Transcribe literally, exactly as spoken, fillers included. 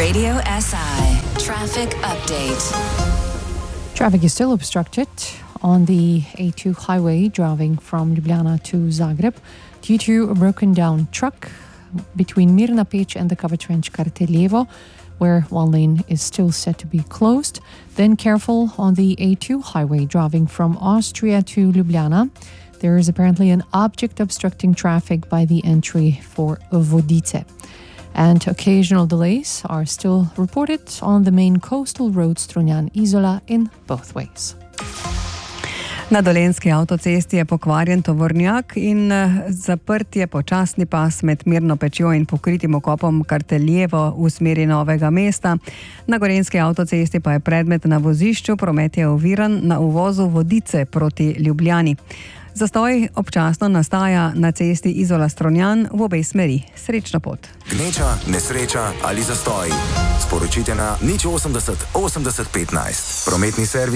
Radio S I traffic update. Traffic is still obstructed on the A two highway driving from Ljubljana to Zagreb due to a broken down truck between Mirna Peć and the covered trench Karteljevo, where one lane is still set to be closed. Then careful on the A two highway driving from Austria to Ljubljana. There is apparently an object obstructing traffic by the entry for Vodice. And occasional delays are still reported on the main coastal road Strunjan-Izola in both ways. Na Dolenjski avtocesti je pokvarjen tovornjak in zaprt je počasni pas med Mirno Pečjo in pokritim okopom Karteljevo v smeri Novega mesta. Na Gorenjski avtocesti pa je predmet na vozišču, promet je oviran na uvozu Vodice proti Ljubljani. Zastoj občasno nastaja na cesti Izola-Strunjan v obe smeri. Srečno pot. Gneča, nesreča ali zastoj. Sporočite na nič osemdeset osemdeset petnajst. Prometni servis